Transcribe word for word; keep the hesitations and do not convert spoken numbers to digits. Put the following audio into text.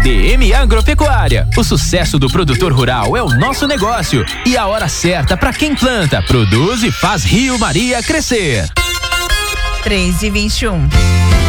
D M Agropecuária. O sucesso do produtor rural é o nosso negócio e a hora certa para quem planta, produz e faz Rio Maria crescer. três e vinte e um.